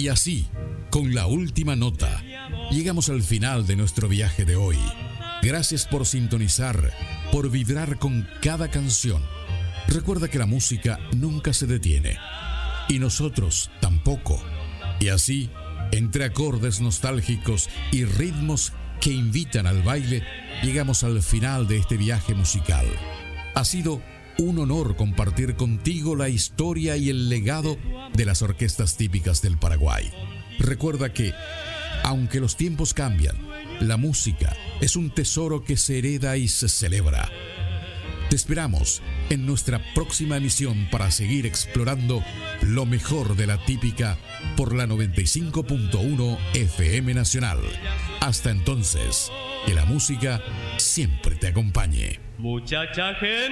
Y así, con la última nota, llegamos al final de nuestro viaje de hoy. Gracias por sintonizar, por vibrar con cada canción. Recuerda que la música nunca se detiene, y nosotros tampoco. Y así, entre acordes nostálgicos y ritmos que invitan al baile, llegamos al final de este viaje musical. Ha sido un honor compartir contigo la historia y el legado de las orquestas típicas del Paraguay. Recuerda que, aunque los tiempos cambian, la música es un tesoro que se hereda y se celebra. Te esperamos en nuestra próxima emisión para seguir explorando lo mejor de la típica por la 95.1 FM Nacional. Hasta entonces, que la música siempre te acompañe. Muchacha gente.